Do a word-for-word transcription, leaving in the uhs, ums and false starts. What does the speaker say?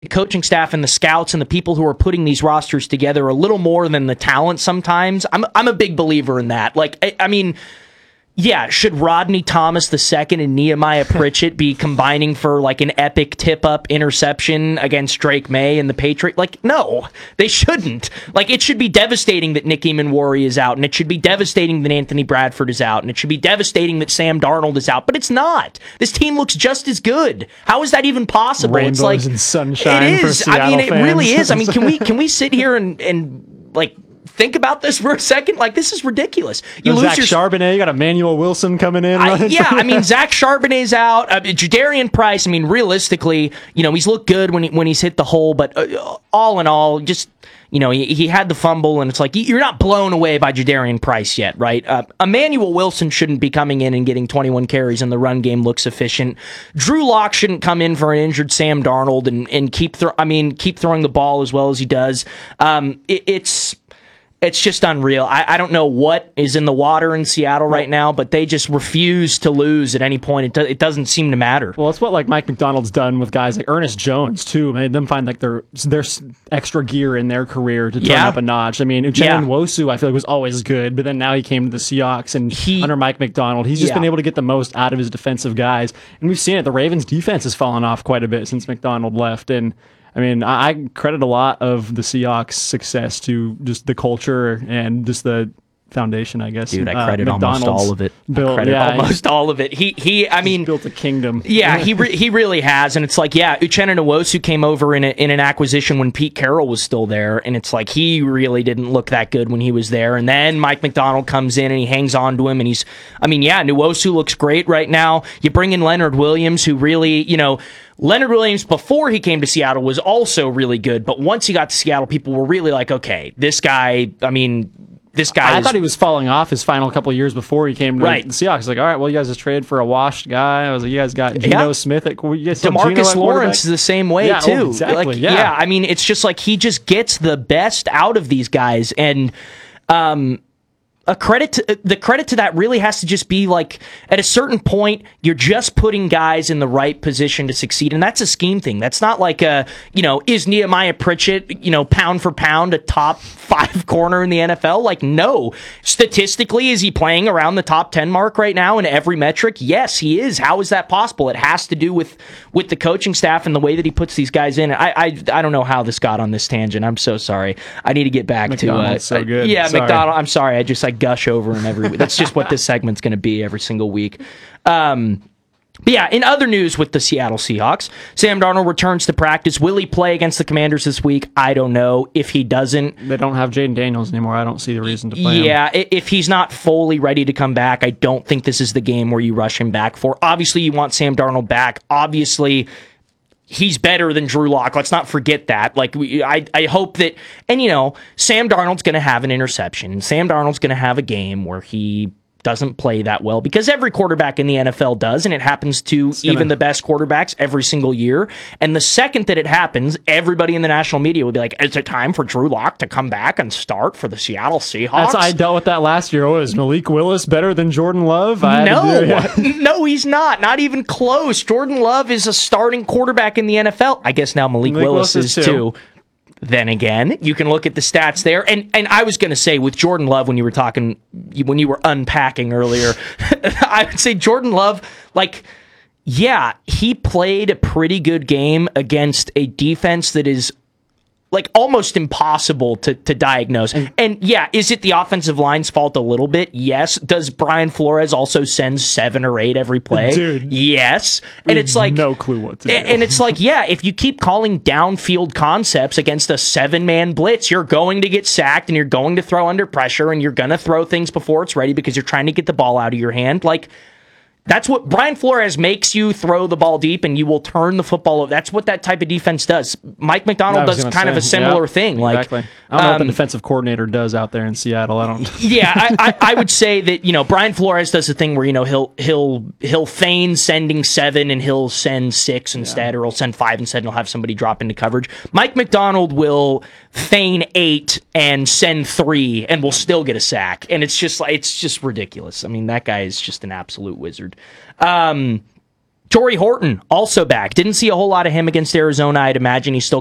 coaching staff and the scouts and the people who are putting these rosters together a little more than the talent sometimes. I'm I'm a big believer in that. Like, I, I mean, yeah, should Rodney Thomas the second and Nehemiah Pritchett be combining for like an epic tip-up interception against Drake May and the Patriots? Like, no, they shouldn't. Like, it should be devastating that Nick Eamon-Wari is out, and it should be devastating that Anthony Bradford is out, and it should be devastating that Sam Darnold is out, but it's not. This team looks just as good. How is that even possible? Rainbows it's like and sunshine it for is. Seattle I mean, it fans. really is. I mean, can we can we sit here and and like think about this for a second? Like, this is ridiculous. You Zach lose your Charbonnet, you got Emmanuel Wilson coming in. I, Right? yeah, I mean, Zach Charbonnet's out. Uh, Jadarian Price, I mean, realistically, you know, he's looked good when he, when he's hit the hole, but uh, all in all, just, you know, he, he had the fumble, and it's like, you're not blown away by Jadarian Price yet, right? Uh, Emmanuel Wilson shouldn't be coming in and getting twenty-one carries, and the run game looks efficient. Drew Lock shouldn't come in for an injured Sam Darnold and, and keep, thro- I mean, keep throwing the ball as well as he does. Um, it, it's... It's just unreal. I, I don't know what is in the water in Seattle right now, but they just refuse to lose at any point. It, do, it doesn't seem to matter. Well, it's what like Mike McDonald's done with guys like Ernest Jones too. Made them find like their their extra gear in their career to turn Yeah. up a notch. I mean, Uchenna Yeah. Nwosu, I feel like was always good, but then now he came to the Seahawks and He- under Mike McDonald, he's just Yeah. been able to get the most out of his defensive guys. And we've seen it. The Ravens' defense has fallen off quite a bit since McDonald left, and I mean, I I credit a lot of the Seahawks' success to just the culture and just the foundation, I guess. Dude, I Uh, credit almost McDonald's all of it. I Built, credit yeah, almost all of it. He, he. I mean, he's built a kingdom. Yeah, he re- he really has, and it's like, yeah, Uchenna Nwosu came over in a, in an acquisition when Pete Carroll was still there, and it's like he really didn't look that good when he was there, and then Mike McDonald comes in and he hangs on to him, and he's, I mean, yeah, Nwosu looks great right now. You bring in Leonard Williams, who really, you know, Leonard Williams before he came to Seattle was also really good, but once he got to Seattle, people were really like, okay, this guy, I mean. This guy I is, thought he was falling off his final couple of years before he came to Right. the Seahawks. Like, all right, well, you guys just traded for a washed guy. I was like, you guys got Geno Yeah. Smith at you guys still Geno DeMarcus at Lawrence quarterback? is the same way Yeah, oh, too. exactly, Like, yeah. I mean, it's just like he just gets the best out of these guys, and um, a credit to, the credit to that really has to just be like at a certain point you're just putting guys in the right position to succeed, and that's a scheme thing. That's not like a, you know, is Nehemiah Pritchett, you know, pound for pound a top five corner in the N F L? Like, no. Statistically, is he playing around the top ten mark right now in every metric? Yes, he is. How is that possible? It has to do with with the coaching staff and the way that he puts these guys in. I I, I don't know how this got on this tangent. I'm so sorry. I need to get back McDonald's to uh, so good. yeah, Sorry. McDonald. I'm sorry. I just I gush over him every week. That's just what this segment's going to be every single week. Um, but yeah, in other news with the Seattle Seahawks, Sam Darnold returns to practice. Will he play against the Commanders this week? I don't know. If he doesn't, They don't have Jaden Daniels anymore. I don't see the reason to play him. yeah, i- if he's not fully ready to come back, I don't think this is the game where you rush him back for. Obviously, you want Sam Darnold back. Obviously, he's better than Drew Lock. Let's not forget that. Like, we, I, I hope that, and you know, Sam Darnold's going to have an interception. Sam Darnold's going to have a game where he doesn't play that well, because every quarterback in the N F L does, and it happens to gonna- even the best quarterbacks every single year. And the second that it happens, everybody in the national media will be like, is it time for Drew Lock to come back and start for the Seattle Seahawks? That's, I dealt with that last year. Oh, is Malik Willis better than Jordan Love? I had to No, do- yeah. no, he's not. Not even close. Jordan Love is a starting quarterback in the N F L. I guess now Malik, Malik Willis, Willis is is too. too. Then again, you can look at the stats there. And and I was going to say with Jordan Love, when you were talking, when you were unpacking earlier, I would say Jordan Love, like, yeah, he played a pretty good game against a defense that is like almost impossible to, to diagnose. And, and yeah, is it the offensive line's fault a little bit? Yes. Does Brian Flores also send seven or eight every play? Dude. Yes. And it's like no clue what to do. and and it's like, yeah, if you keep calling downfield concepts against a seven-man blitz, you're going to get sacked and you're going to throw under pressure and you're going to throw things before it's ready because you're trying to get the ball out of your hand. Like, that's what Brian Flores makes you throw the ball deep and you will turn the football over. That's what that type of defense does. Mike McDonald I was does gonna kind of say, a similar yeah, thing. Like, exactly. I don't know what um, the defensive coordinator does out there in Seattle. I don't. yeah, I, I, I would say that, you know, Brian Flores does the thing where, you know, he'll he'll he'll feign sending seven and he'll send six instead, or he'll send five instead, and he'll have somebody drop into coverage. Mike McDonald will feign eight and send three, and will still get a sack, and it's just like it's just ridiculous. I mean, that guy is just an absolute wizard. Um, Torrey Horton, also back. Didn't see a whole lot of him against Arizona. I'd imagine he's still